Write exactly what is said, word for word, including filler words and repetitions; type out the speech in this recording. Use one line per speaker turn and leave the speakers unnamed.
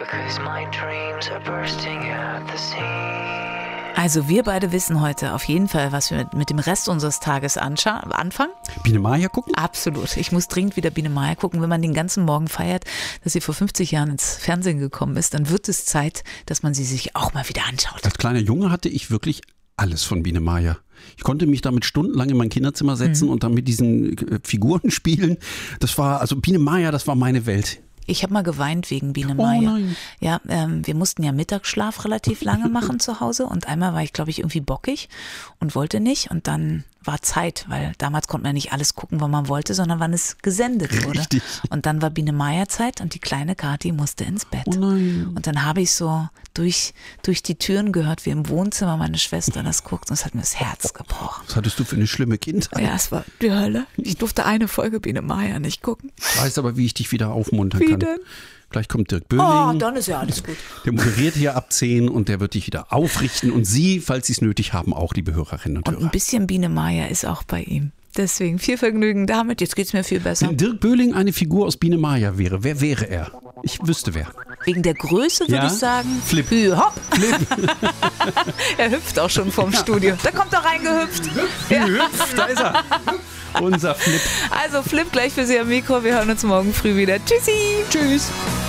because my dreams are bursting at the seams.
Also wir beide wissen heute auf jeden Fall, was wir mit dem Rest unseres Tages anscha- anfangen.
Biene Maya gucken?
Absolut. Ich muss dringend wieder Biene Maya gucken. Wenn man den ganzen Morgen feiert, dass sie vor fünfzig Jahren ins Fernsehen gekommen ist, dann wird es Zeit, dass man sie sich auch mal wieder anschaut.
Als kleiner Junge hatte ich wirklich alles von Biene Maya. Ich konnte mich damit stundenlang in mein Kinderzimmer setzen mhm. und dann mit diesen äh, Figuren spielen. Das war, also Biene Maya, das war meine Welt.
Ich habe mal geweint wegen Biene Maya.
Oh nein.
Ja, ähm, wir mussten ja Mittagsschlaf relativ lange machen zu Hause und einmal war ich, glaube ich, irgendwie bockig und wollte nicht und dann war Zeit, weil damals konnte man nicht alles gucken, wann man wollte, sondern wann es gesendet wurde.
Richtig.
Und dann war Biene Maya Zeit und die kleine Kathi musste ins Bett.
Oh nein.
Und dann habe ich so durch, durch die Türen gehört, wie im Wohnzimmer meine Schwester das guckt und es hat mir das Herz gebrochen.
Was hattest du für eine schlimme Kindheit?
Ja, es war die Hölle. Ich durfte eine Folge Biene Maya nicht gucken.
Ich weiß aber, wie ich dich wieder aufmuntern
Wie
kann.
denn?
Gleich kommt Dirk Böhling.
Oh, dann ist ja alles gut.
Der moderiert hier ab zehn und der wird dich wieder aufrichten. Und Sie, falls Sie es nötig haben, auch, liebe Hörerinnen und,
Und
Hörer.
ein bisschen Biene Maya ist auch bei ihm. Deswegen viel Vergnügen damit. Jetzt geht's mir viel besser.
Wenn Dirk Böhling eine Figur aus Biene Maya wäre, wer wäre er? Ich wüsste wer.
Wegen der Größe würde
Ja?
ich sagen,
Flip.
Hü, hopp.
Flip.
Er hüpft auch schon vom Studio. Da kommt er reingehüpft. Ja.
Da ist er. Unser Flip.
Also Flip gleich für Sie am Mikro. Wir hören uns morgen früh wieder. Tschüssi.
Tschüss.